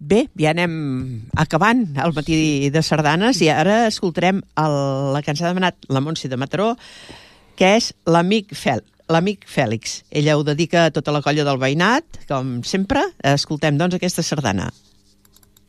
Bé, ja anem acabant el matí de sardanes i ara escoltarem la que ens ha demanat la Montse de Mataró, que és l'amic Fèlix. Ella ho dedica a tota la colla del veïnat, com sempre. Escoltem, doncs, aquesta sardana.